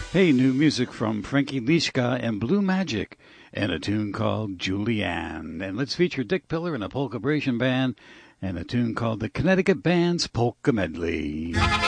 Hey, new music from Frankie Lischka and Blue Magic, and a tune called Julianne. And let's feature Dick Pillar and a Polka Bration Band, and a tune called the Connecticut Band's Polka Medley.